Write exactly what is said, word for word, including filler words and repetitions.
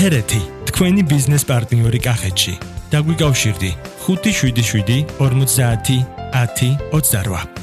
კახერეთი, თქვენი ბიზნეს პარტნიორი კახეთში. დაგვიკავშირდი ხუთი შვიდი შვიდი ორმოცდაათი ათი ოცდარვა.